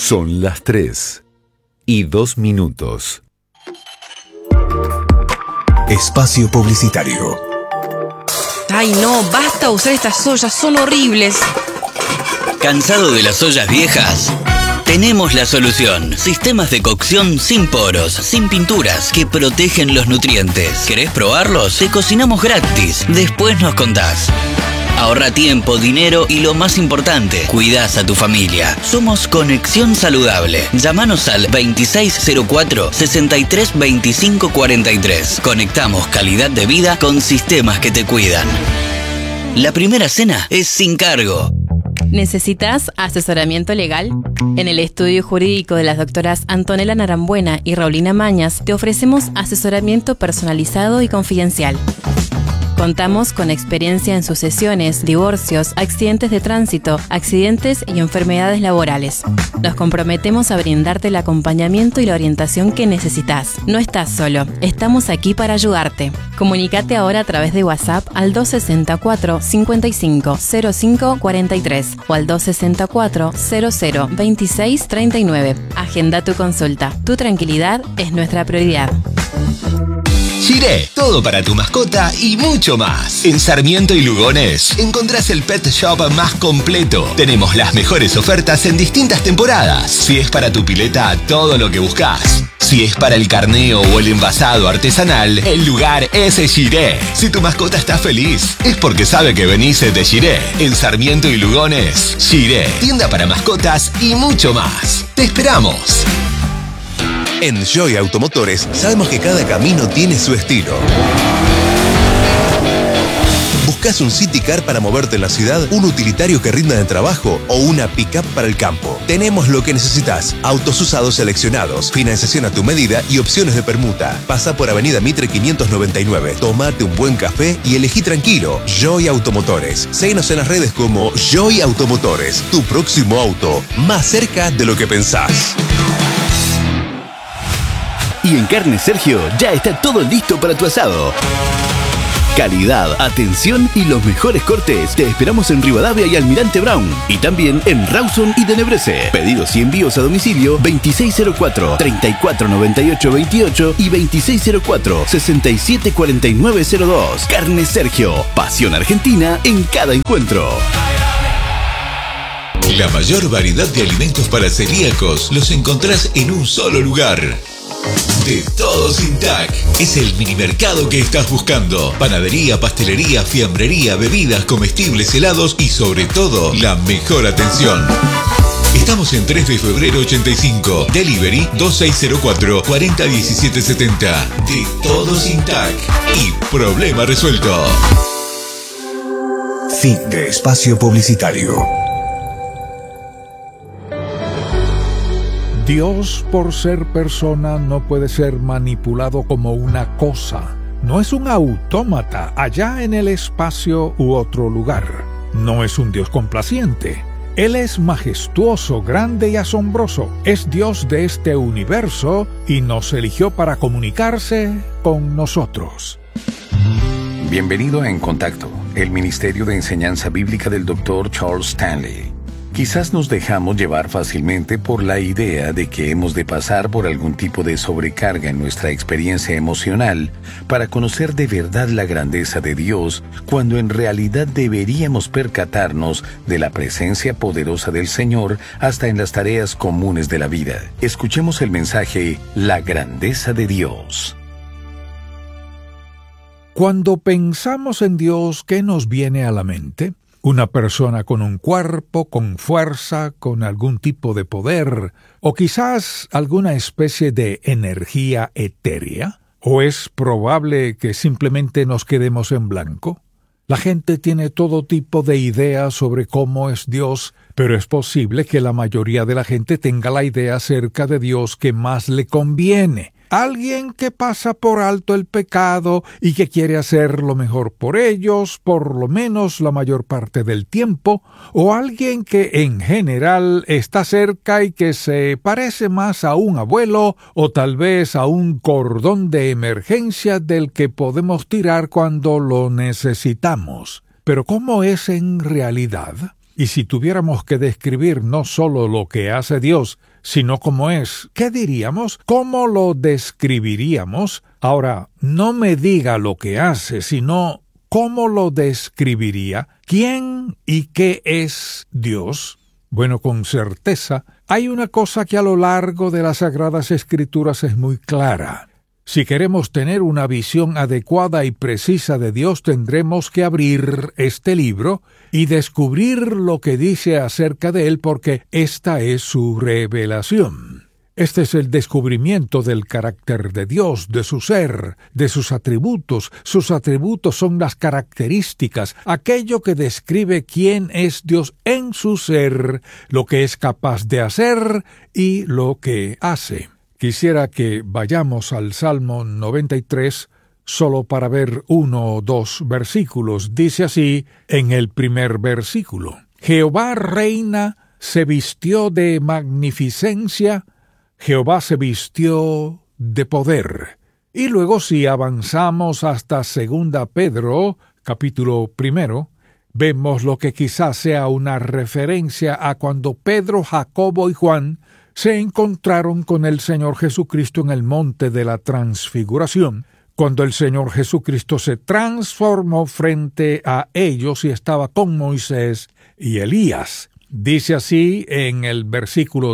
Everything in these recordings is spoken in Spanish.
Son las 3:02. Espacio publicitario. Ay, no, basta usar estas ollas, son horribles. ¿Cansado de las ollas viejas? Tenemos la solución. Sistemas de cocción sin poros, sin pinturas, que protegen los nutrientes. ¿Querés probarlos? Te cocinamos gratis. Después nos contás. Ahorra tiempo, dinero y lo más importante, cuidás a tu familia. Somos Conexión Saludable. Llámanos al 2604-632543. Conectamos calidad de vida con sistemas que te cuidan. La primera cena es sin cargo. ¿Necesitas asesoramiento legal? En el estudio jurídico de las doctoras Antonella Narambuena y Raulina Mañas te ofrecemos asesoramiento personalizado y confidencial. Contamos con experiencia en sucesiones, divorcios, accidentes de tránsito, accidentes y enfermedades laborales. Nos comprometemos a brindarte el acompañamiento y la orientación que necesitas. No estás solo, estamos aquí para ayudarte. Comunícate ahora a través de WhatsApp al 264 55 05 43 o al 264 00 26 39. Agenda tu consulta. Tu tranquilidad es nuestra prioridad. Shiré, todo para tu mascota y mucho más. En Sarmiento y Lugones encontrás el pet shop más completo. Tenemos las mejores ofertas en distintas temporadas. Si es para tu pileta, todo lo que buscas. Si es para el carneo o el envasado artesanal, el lugar es Shiré. Si tu mascota está feliz, es porque sabe que venís de Shiré. En Sarmiento y Lugones, Shiré, tienda para mascotas y mucho más. ¡Te esperamos! En Joy Automotores sabemos que cada camino tiene su estilo. ¿Buscas un City Car para moverte en la ciudad, un utilitario que rinda de trabajo o una pick-up para el campo? Tenemos lo que necesitas. Autos usados seleccionados, financiación a tu medida y opciones de permuta. Pasa por Avenida Mitre 599, tómate un buen café y elegí tranquilo. Joy Automotores. Síguenos en las redes como Joy Automotores. Tu próximo auto, más cerca de lo que pensás. Y en Carne Sergio ya está todo listo para tu asado. Calidad, atención y los mejores cortes. Te esperamos en Rivadavia y Almirante Brown. Y también en Rawson y Tenebrese. Pedidos y envíos a domicilio 2604-349828 y 2604-674902. Carne Sergio. Pasión argentina en cada encuentro. La mayor variedad de alimentos para celíacos los encontrás en un solo lugar. De Todo Sin TAC. Es el minimercado que estás buscando. Panadería, pastelería, fiambrería, bebidas, comestibles, helados y sobre todo, la mejor atención. Estamos en 3 de febrero 85. Delivery 2604 401770. De Todo Sin TAC. Y problema resuelto. Fin de espacio publicitario. Dios, por ser persona, no puede ser manipulado como una cosa. No es un autómata allá en el espacio u otro lugar. No es un Dios complaciente. Él es majestuoso, grande y asombroso. Es Dios de este universo y nos eligió para comunicarse con nosotros. Bienvenido a En Contacto, el Ministerio de Enseñanza Bíblica del Dr. Charles Stanley. Quizás nos dejamos llevar fácilmente por la idea de que hemos de pasar por algún tipo de sobrecarga en nuestra experiencia emocional para conocer de verdad la grandeza de Dios, cuando en realidad deberíamos percatarnos de la presencia poderosa del Señor hasta en las tareas comunes de la vida. Escuchemos el mensaje, La grandeza de Dios. Cuando pensamos en Dios, ¿qué nos viene a la mente? ¿Una persona con un cuerpo, con fuerza, con algún tipo de poder? ¿O quizás alguna especie de energía etérea? ¿O es probable que simplemente nos quedemos en blanco? La gente tiene todo tipo de ideas sobre cómo es Dios, pero es posible que la mayoría de la gente tenga la idea acerca de Dios que más le conviene. Alguien que pasa por alto el pecado y que quiere hacer lo mejor por ellos, por lo menos la mayor parte del tiempo, o alguien que en general está cerca y que se parece más a un abuelo o tal vez a un cordón de emergencia del que podemos tirar cuando lo necesitamos. Pero ¿cómo es en realidad? Y si tuviéramos que describir no solo lo que hace Dios, sino cómo es, ¿qué diríamos? ¿Cómo lo describiríamos? Ahora, no me diga lo que hace, sino ¿cómo lo describiría? ¿Quién y qué es Dios? Bueno, con certeza, hay una cosa que a lo largo de las Sagradas Escrituras es muy clara. Si queremos tener una visión adecuada y precisa de Dios, tendremos que abrir este libro y descubrir lo que dice acerca de Él, porque esta es su revelación. Este es el descubrimiento del carácter de Dios, de su ser, de sus atributos. Sus atributos son las características, aquello que describe quién es Dios en su ser, lo que es capaz de hacer y lo que hace. Quisiera que vayamos al Salmo 93 solo para ver 1 o 2 versículos. Dice así en el primer versículo: Jehová reina, se vistió de magnificencia, Jehová se vistió de poder. Y luego si avanzamos hasta 2 Pedro, capítulo 1, vemos lo que quizás sea una referencia a cuando Pedro, Jacobo y Juan se encontraron con el Señor Jesucristo en el monte de la Transfiguración, cuando el Señor Jesucristo se transformó frente a ellos y estaba con Moisés y Elías. Dice así en el versículo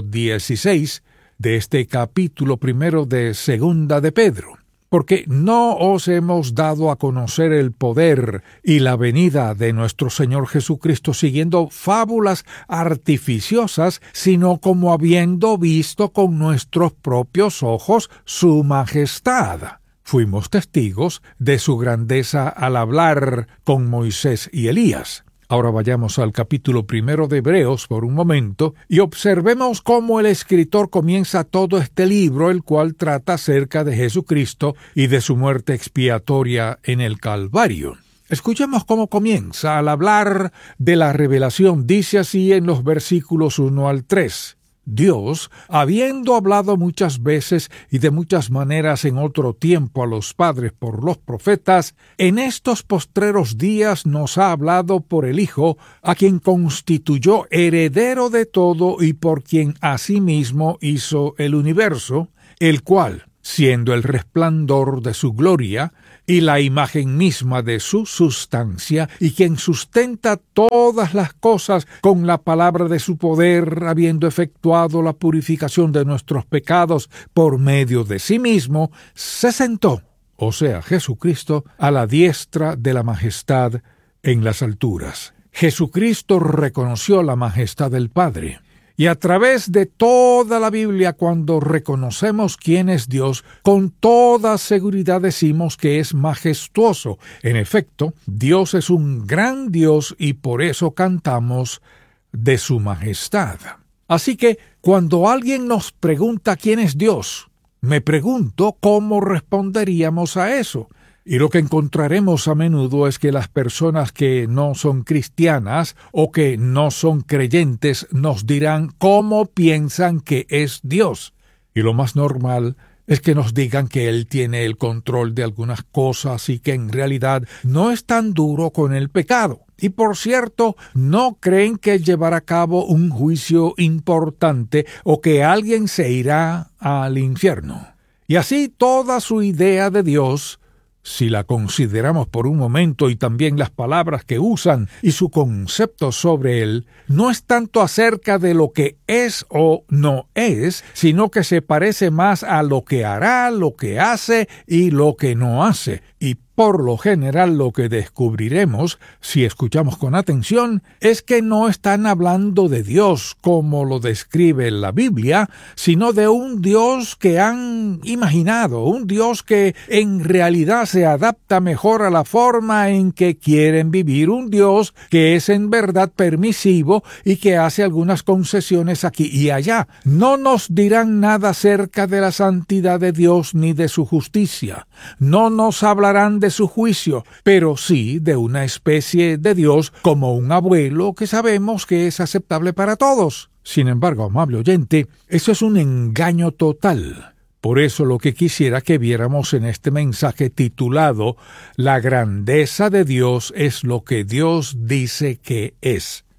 16 de este capítulo 1 de 2 de Pedro: porque no os hemos dado a conocer el poder y la venida de nuestro Señor Jesucristo siguiendo fábulas artificiosas, sino como habiendo visto con nuestros propios ojos su majestad. Fuimos testigos de su grandeza al hablar con Moisés y Elías. Ahora vayamos al capítulo 1 de Hebreos por un momento y observemos cómo el escritor comienza todo este libro, el cual trata acerca de Jesucristo y de su muerte expiatoria en el Calvario. Escuchemos cómo comienza al hablar de la revelación. Dice así en los versículos 1 al 3. Dios, habiendo hablado muchas veces y de muchas maneras en otro tiempo a los padres por los profetas, en estos postreros días nos ha hablado por el Hijo, a quien constituyó heredero de todo y por quien asimismo hizo el universo, el cual, siendo el resplandor de su gloria y la imagen misma de su sustancia, y quien sustenta todas las cosas con la palabra de su poder, habiendo efectuado la purificación de nuestros pecados por medio de sí mismo, se sentó, o sea, Jesucristo, a la diestra de la majestad en las alturas. Jesucristo reconoció la majestad del Padre. Y a través de toda la Biblia, cuando reconocemos quién es Dios, con toda seguridad decimos que es majestuoso. En efecto, Dios es un gran Dios y por eso cantamos de su majestad. Así que, cuando alguien nos pregunta quién es Dios, me pregunto cómo responderíamos a eso. Y lo que encontraremos a menudo es que las personas que no son cristianas o que no son creyentes nos dirán cómo piensan que es Dios. Y lo más normal es que nos digan que Él tiene el control de algunas cosas y que en realidad no es tan duro con el pecado. Y por cierto, no creen que llevará a cabo un juicio importante o que alguien se irá al infierno. Y así toda su idea de Dios, si la consideramos por un momento, y también las palabras que usan y su concepto sobre él, no es tanto acerca de lo que es o no es, sino que se parece más a lo que hará, lo que hace y lo que no hace. Y por lo general lo que descubriremos, si escuchamos con atención, es que no están hablando de Dios como lo describe la Biblia, sino de un Dios que han imaginado, un Dios que en realidad se adapta mejor a la forma en que quieren vivir, un Dios que es en verdad permisivo y que hace algunas concesiones aquí y allá. No nos dirán nada acerca de la santidad de Dios ni de su justicia. No nos hablarán de su juicio, pero sí de una especie de Dios como un abuelo que sabemos que es aceptable para todos. Sin embargo, amable oyente, eso es un engaño total. Por eso lo que quisiera que viéramos en este mensaje titulado La grandeza de Dios es lo que Dios dice que es.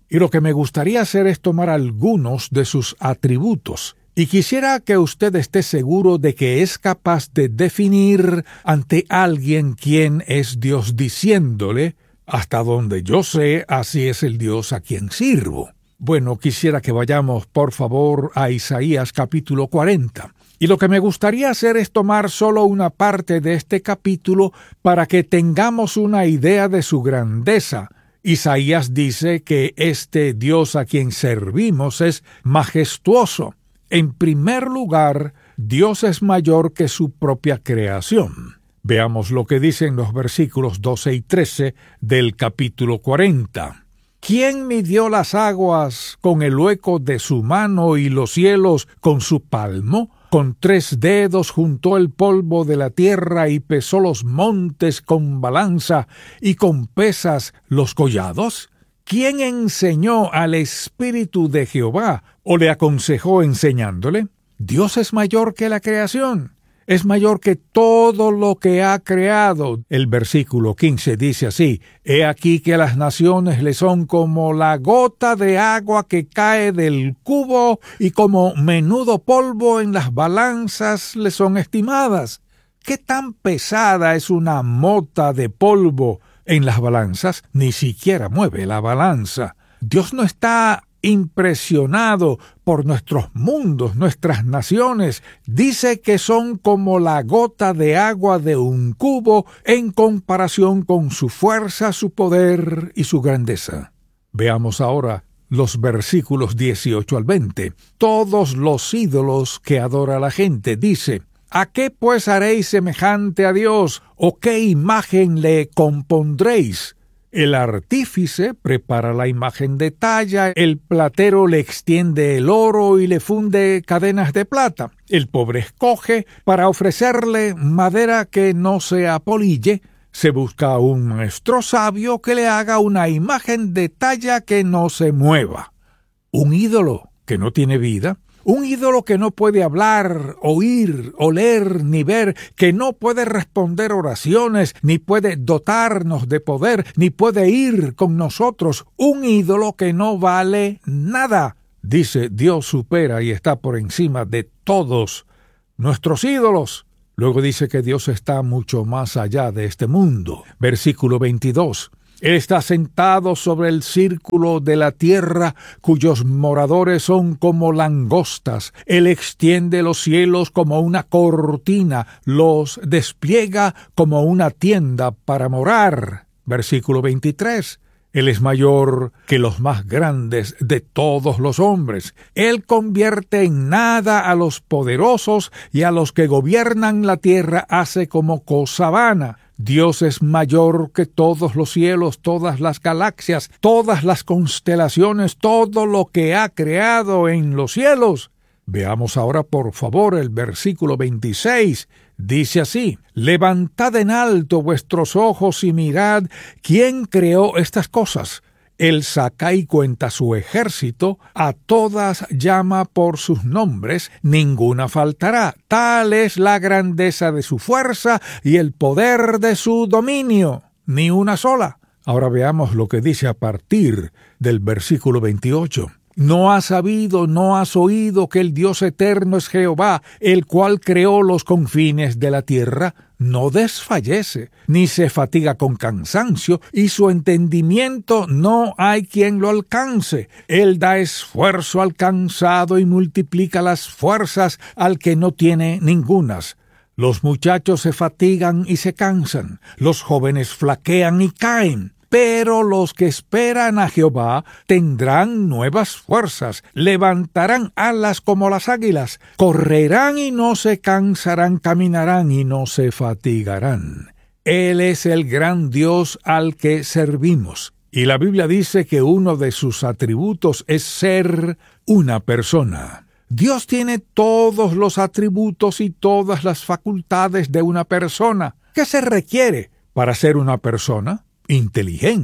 Y lo que me gustaría hacer es tomar algunos de sus atributos. Y quisiera que usted esté seguro de que es capaz de definir ante alguien quién es Dios, diciéndole: hasta donde yo sé, así es el Dios a quien sirvo. Bueno, quisiera que vayamos, por favor, a Isaías capítulo 40. Y lo que me gustaría hacer es tomar solo una parte de este capítulo para que tengamos una idea de su grandeza. Isaías dice que este Dios a quien servimos es majestuoso. En primer lugar, Dios es mayor que su propia creación. Veamos lo que dicen los versículos 12 y 13 del capítulo 40. ¿Quién midió las aguas con el hueco de su mano y los cielos con su palmo? Con 3 dedos juntó el polvo de la tierra y pesó los montes con balanza y con pesas los collados. ¿Quién enseñó al Espíritu de Jehová o le aconsejó enseñándole? Dios es mayor que la creación. Es mayor que todo lo que ha creado. El versículo 15 dice así: He aquí que las naciones le son como la gota de agua que cae del cubo, y como menudo polvo en las balanzas le son estimadas. ¿Qué tan pesada es una mota de polvo en las balanzas? Ni siquiera mueve la balanza. Dios no está impresionado por nuestros mundos, nuestras naciones. Dice que son como la gota de agua de un cubo en comparación con su fuerza, su poder y su grandeza. Veamos ahora los versículos 18 al 20. Todos los ídolos que adora la gente, dice: ¿A qué pues haréis semejante a Dios? ¿O qué imagen le compondréis? El artífice prepara la imagen de talla, el platero le extiende el oro y le funde cadenas de plata. El pobre escoge para ofrecerle madera que no se apolille. Se busca un maestro sabio que le haga una imagen de talla que no se mueva. Un ídolo que no tiene vida. Un ídolo que no puede hablar, oír, oler, ni ver, que no puede responder oraciones, ni puede dotarnos de poder, ni puede ir con nosotros. Un ídolo que no vale nada. Dice, Dios supera y está por encima de todos nuestros ídolos. Luego dice que Dios está mucho más allá de este mundo. Versículo 22. Él está sentado sobre el círculo de la tierra, cuyos moradores son como langostas. Él extiende los cielos como una cortina, los despliega como una tienda para morar. Versículo 23. Él es mayor que los más grandes de todos los hombres. Él convierte en nada a los poderosos, y a los que gobiernan la tierra hace como cosa vana. Dios es mayor que todos los cielos, todas las galaxias, todas las constelaciones, todo lo que ha creado en los cielos. Veamos ahora, por favor, el versículo 26. Dice así: Levantad en alto vuestros ojos y mirad quién creó estas cosas. Él saca y cuenta su ejército, a todas llama por sus nombres, ninguna faltará. Tal es la grandeza de su fuerza y el poder de su dominio, ni una sola. Ahora veamos lo que dice a partir del versículo 28. ¿No has sabido, no has oído que el Dios eterno es Jehová, el cual creó los confines de la tierra? No desfallece, ni se fatiga con cansancio, y su entendimiento no hay quien lo alcance. Él da esfuerzo al cansado y multiplica las fuerzas al que no tiene ningunas. Los muchachos se fatigan y se cansan, los jóvenes flaquean y caen. Pero los que esperan a Jehová tendrán nuevas fuerzas, levantarán alas como las águilas, correrán y no se cansarán, caminarán y no se fatigarán. Él es el gran Dios al que servimos. Y la Biblia dice que uno de sus atributos es ser una persona. Dios tiene todos los atributos y todas las facultades de una persona. ¿Qué se requiere para ser una persona? Inteligencia,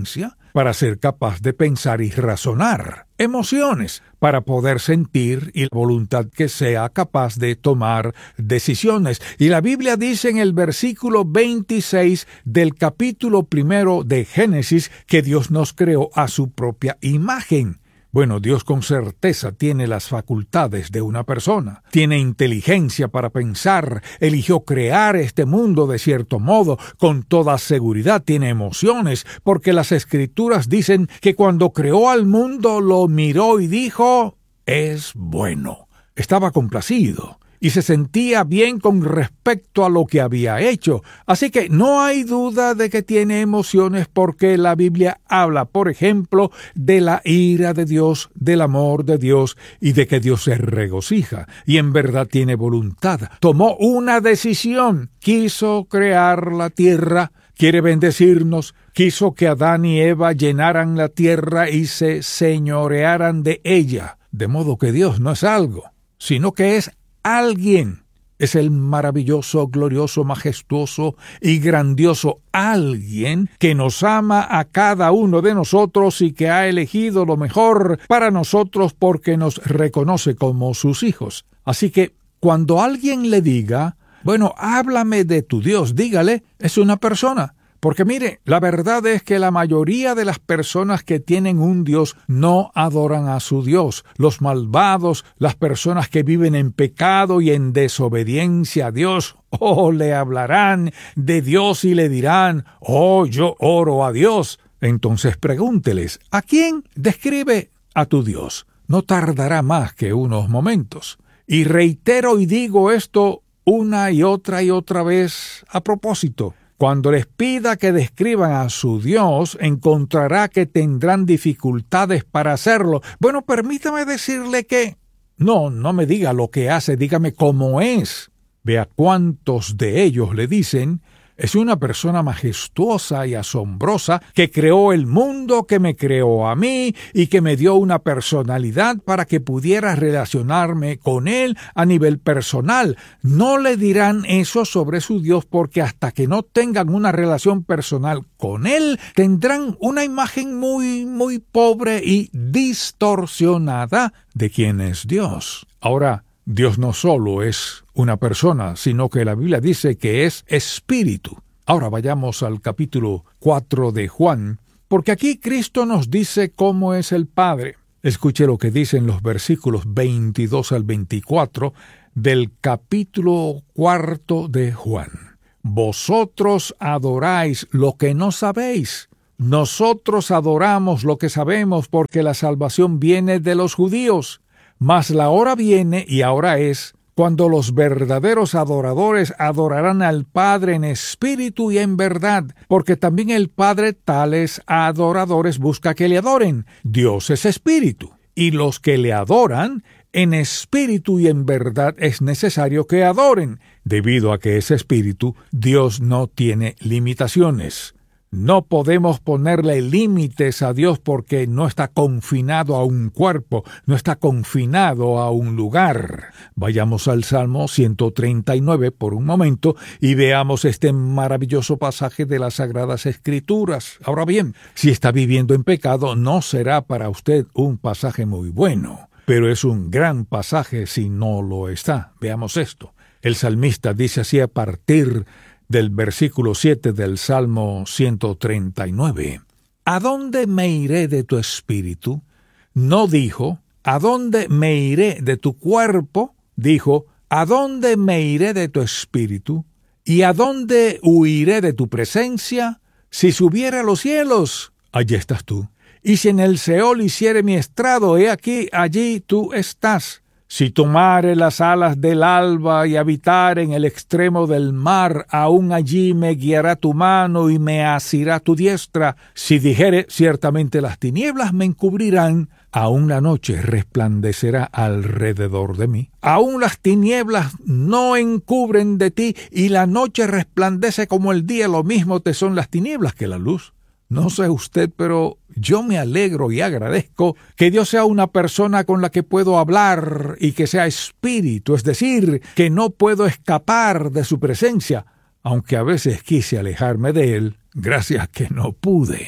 para ser capaz de pensar y razonar, emociones para poder sentir y la voluntad que sea capaz de tomar decisiones. Y la Biblia dice en el versículo 26 del capítulo 1 de Génesis que Dios nos creó a su propia imagen. Bueno, Dios con certeza tiene las facultades de una persona, tiene inteligencia para pensar, eligió crear este mundo de cierto modo, con toda seguridad tiene emociones, porque las Escrituras dicen que cuando creó al mundo lo miró y dijo, es bueno. Estaba complacido y se sentía bien con respecto a lo que había hecho. Así que no hay duda de que tiene emociones porque la Biblia habla, por ejemplo, de la ira de Dios, del amor de Dios y de que Dios se regocija. Y en verdad tiene voluntad. Tomó una decisión. Quiso crear la tierra. Quiere bendecirnos. Quiso que Adán y Eva llenaran la tierra y se señorearan de ella. De modo que Dios no es algo, sino que es alguien. Es el maravilloso, glorioso, majestuoso y grandioso alguien que nos ama a cada uno de nosotros y que ha elegido lo mejor para nosotros porque nos reconoce como sus hijos. Así que cuando alguien le diga, bueno, háblame de tu Dios, dígale, es una persona. Porque mire, la verdad es que la mayoría de las personas que tienen un Dios no adoran a su Dios. Los malvados, las personas que viven en pecado y en desobediencia a Dios, le hablarán de Dios y le dirán, yo oro a Dios. Entonces pregúnteles, ¿a quién describe a tu Dios? No tardará más que unos momentos. Y reitero y digo esto una y otra vez a propósito. Cuando les pida que describan a su Dios, encontrará que tendrán dificultades para hacerlo. Bueno, permítame decirle que no me diga lo que hace, dígame cómo es. Vea cuántos de ellos le dicen, es una persona majestuosa y asombrosa que creó el mundo, que me creó a mí y que me dio una personalidad para que pudiera relacionarme con él a nivel personal. No le dirán eso sobre su Dios porque hasta que no tengan una relación personal con él, tendrán una imagen muy pobre y distorsionada de quién es Dios. Ahora, Dios no solo es una persona, sino que la Biblia dice que es espíritu. Ahora vayamos al capítulo 4 de Juan, porque aquí Cristo nos dice cómo es el Padre. Escuche lo que dicen los versículos 22 al 24 del capítulo 4 de Juan. Vosotros adoráis lo que no sabéis. Nosotros adoramos lo que sabemos porque la salvación viene de los judíos. Mas la hora viene, y ahora es, cuando los verdaderos adoradores adorarán al Padre en espíritu y en verdad, porque también el Padre tales adoradores busca que le adoren. Dios es espíritu, y los que le adoran en espíritu y en verdad es necesario que adoren. Debido a que es espíritu, Dios no tiene limitaciones. No podemos ponerle límites a Dios porque no está confinado a un cuerpo, no está confinado a un lugar. Vayamos al Salmo 139 por un momento y veamos este maravilloso pasaje de las Sagradas Escrituras. Ahora bien, si está viviendo en pecado, no será para usted un pasaje muy bueno, pero es un gran pasaje si no lo está. Veamos esto. El salmista dice así a partir del versículo 7 del Salmo 139. ¿A dónde me iré de tu espíritu? No dijo, ¿a dónde me iré de tu cuerpo? Dijo, ¿a dónde me iré de tu espíritu? ¿Y a dónde huiré de tu presencia? Si subiera a los cielos, allí estás tú. Y si en el Seol hiciere mi estrado, he aquí, allí tú estás. Si tomare las alas del alba y habitare en el extremo del mar, aún allí me guiará tu mano y me asirá tu diestra. Si dijere, ciertamente las tinieblas me encubrirán, aún la noche resplandecerá alrededor de mí. Aún las tinieblas no encubren de ti, y la noche resplandece como el día, lo mismo te son las tinieblas que la luz. No sé usted, pero yo me alegro y agradezco que Dios sea una persona con la que puedo hablar y que sea espíritu, es decir, que no puedo escapar de su presencia, aunque a veces quise alejarme de él, gracias que no pude.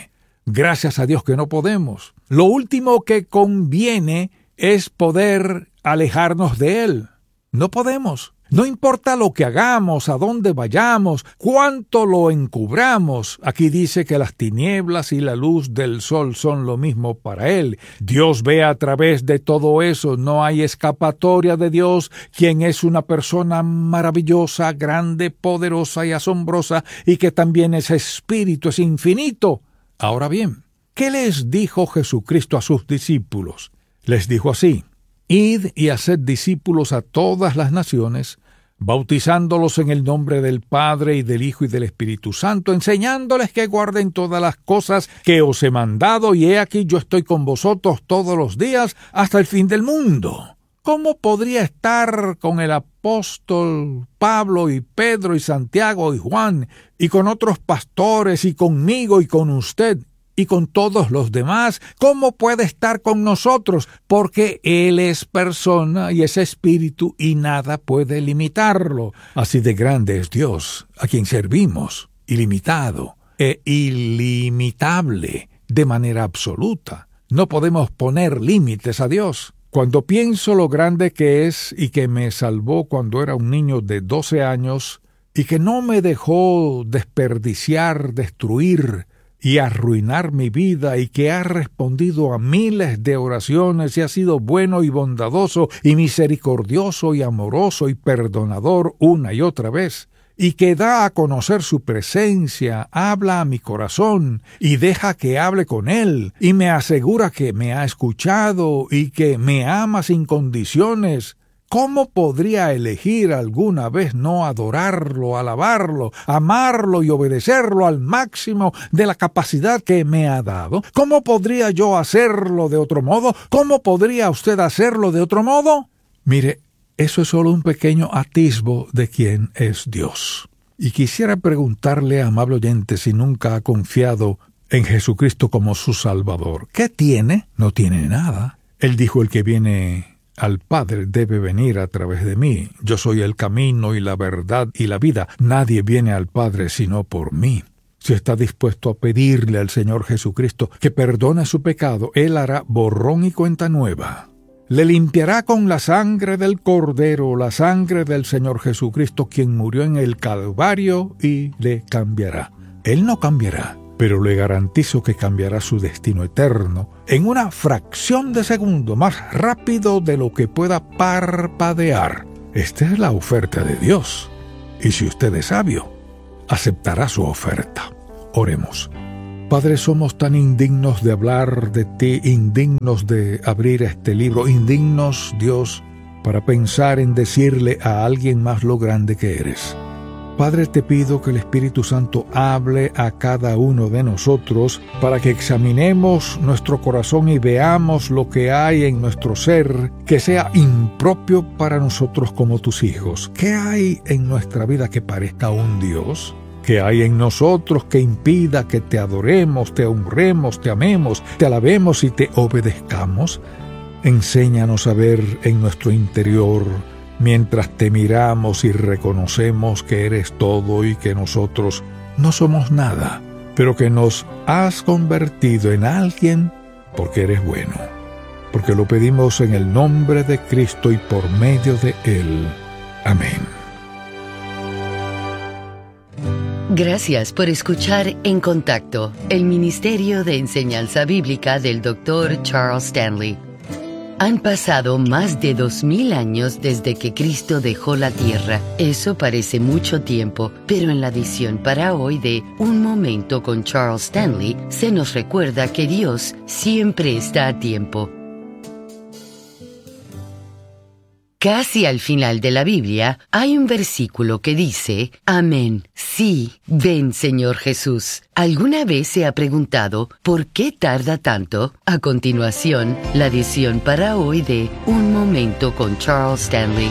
Gracias a Dios que no podemos. Lo último que conviene es poder alejarnos de Él. No podemos. No importa lo que hagamos, a dónde vayamos, cuánto lo encubramos. Aquí dice que las tinieblas y la luz del sol son lo mismo para Él. Dios ve a través de todo eso. No hay escapatoria de Dios, quien es una persona maravillosa, grande, poderosa y asombrosa, y que también es espíritu, es infinito. Ahora bien, ¿qué les dijo Jesucristo a sus discípulos? Les dijo así: Id y haced discípulos a todas las naciones, bautizándolos en el nombre del Padre y del Hijo y del Espíritu Santo, enseñándoles que guarden todas las cosas que os he mandado, y he aquí yo estoy con vosotros todos los días hasta el fin del mundo. ¿Cómo podría estar con el apóstol Pablo y Pedro y Santiago y Juan, y con otros pastores, y conmigo y con usted, y con todos los demás? ¿Cómo puede estar con nosotros? Porque Él es persona y es espíritu y nada puede limitarlo. Así de grande es Dios, a quien servimos, ilimitado e ilimitable, de manera absoluta. No podemos poner límites a Dios. Cuando pienso lo grande que es y que me salvó cuando era un niño de 12 años y que no me dejó desperdiciar, destruir y arruinar mi vida, y que ha respondido a miles de oraciones y ha sido bueno y bondadoso y misericordioso y amoroso y perdonador una y otra vez, y que da a conocer su presencia, habla a mi corazón y deja que hable con Él, y me asegura que me ha escuchado y que me ama sin condiciones, ¿cómo podría elegir alguna vez no adorarlo, alabarlo, amarlo y obedecerlo al máximo de la capacidad que me ha dado? ¿Cómo podría yo hacerlo de otro modo? ¿Cómo podría usted hacerlo de otro modo? Mire, eso es solo un pequeño atisbo de quién es Dios. Y quisiera preguntarle, amable oyente, si nunca ha confiado en Jesucristo como su Salvador. ¿Qué tiene? No tiene nada. Él dijo: el que viene al Padre debe venir a través de mí. Yo soy el camino y la verdad y la vida. Nadie viene al Padre sino por mí. Si está dispuesto a pedirle al Señor Jesucristo que perdone su pecado, Él hará borrón y cuenta nueva. Le limpiará con la sangre del Cordero, la sangre del Señor Jesucristo, quien murió en el Calvario, y le cambiará. Él no cambiará, pero le garantizo que cambiará su destino eterno en una fracción de segundo, más rápido de lo que pueda parpadear. Esta es la oferta de Dios, y si usted es sabio, aceptará su oferta. Oremos. Padre, somos tan indignos de hablar de ti, indignos de abrir este libro, indignos, Dios, para pensar en decirle a alguien más lo grande que eres. Padre, te pido que el Espíritu Santo hable a cada uno de nosotros para que examinemos nuestro corazón y veamos lo que hay en nuestro ser que sea impropio para nosotros como tus hijos. ¿Qué hay en nuestra vida que parezca un Dios? ¿Qué hay en nosotros que impida que te adoremos, te honremos, te amemos, te alabemos y te obedezcamos? Enséñanos a ver en nuestro interior, mientras te miramos y reconocemos que eres todo y que nosotros no somos nada, pero que nos has convertido en alguien porque eres bueno. Porque lo pedimos en el nombre de Cristo y por medio de Él. Amén. Gracias por escuchar En Contacto, el Ministerio de Enseñanza Bíblica del Dr. Charles Stanley. Han pasado más de 2000 años desde que Cristo dejó la tierra. Eso parece mucho tiempo, pero en la edición para hoy de Un Momento con Charles Stanley, se nos recuerda que Dios siempre está a tiempo. Casi al final de la Biblia hay un versículo que dice: Amén, sí, ven Señor Jesús. ¿Alguna vez se ha preguntado por qué tarda tanto? A continuación, la edición para hoy de Un Momento con Charles Stanley.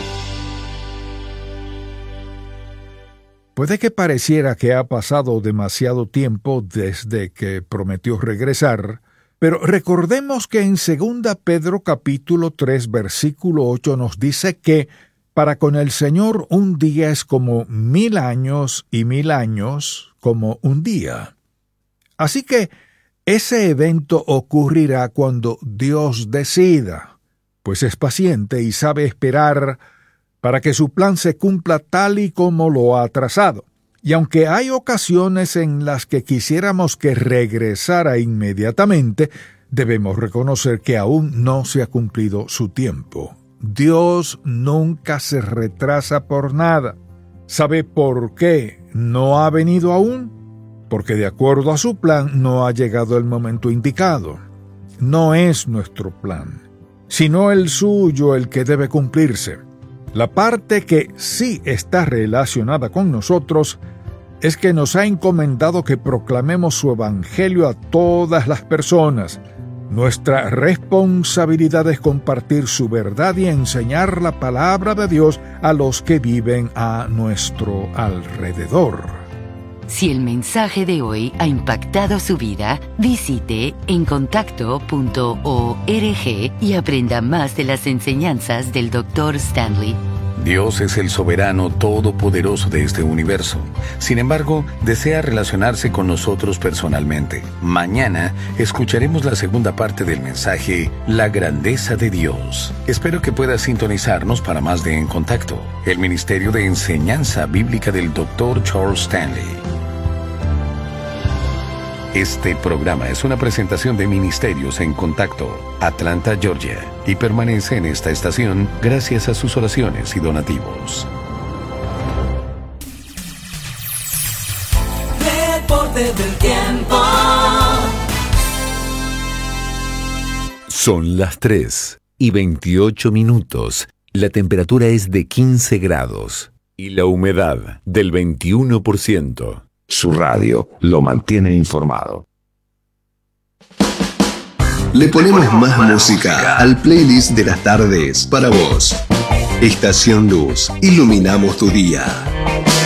Puede que pareciera que ha pasado demasiado tiempo desde que prometió regresar, pero recordemos que en 2 Pedro capítulo 3 versículo 8 nos dice que para con el Señor un día es como 1000 años y 1000 años como un día. Así que Ese evento ocurrirá cuando Dios decida, pues es paciente y sabe esperar para que su plan se cumpla tal y como lo ha trazado. Y aunque hay ocasiones en las que quisiéramos que regresara inmediatamente, debemos reconocer que aún no se ha cumplido su tiempo. Dios nunca se retrasa por nada. ¿Sabe por qué no ha venido aún? Porque de acuerdo a su plan no ha llegado el momento indicado. No es nuestro plan, sino el suyo el que debe cumplirse. La parte que sí está relacionada con nosotros es que nos ha encomendado que proclamemos su evangelio a todas las personas. Nuestra responsabilidad es compartir su verdad y enseñar la palabra de Dios a los que viven a nuestro alrededor. Si el mensaje de hoy ha impactado su vida, visite encontacto.org y aprenda más de las enseñanzas del Dr. Stanley. Dios es el soberano todopoderoso de este universo. Sin embargo, desea relacionarse con nosotros personalmente. Mañana escucharemos la segunda parte del mensaje, La grandeza de Dios. Espero que puedas sintonizarnos para más de En Contacto, el Ministerio de Enseñanza Bíblica del Dr. Charles Stanley. Este programa es una presentación de Ministerios en Contacto, Atlanta, Georgia, y permanece en esta estación gracias a sus oraciones y donativos. Deporte del tiempo. Son las 3:28. La temperatura es de 15 grados y la humedad del 21%. Su radio lo mantiene informado. Le ponemos más música al playlist de las tardes para vos. Estación Luz, iluminamos tu día.